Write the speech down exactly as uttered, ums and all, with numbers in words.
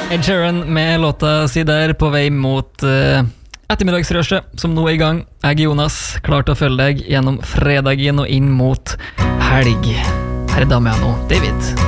Ed Sheeran med låta si der på vei mot uh, ettermiddagsrushet, som nå er i gang. Jeg er Jonas, klar til å følge deg gjennom fredagen og inn mot helg. Her er Damiano David.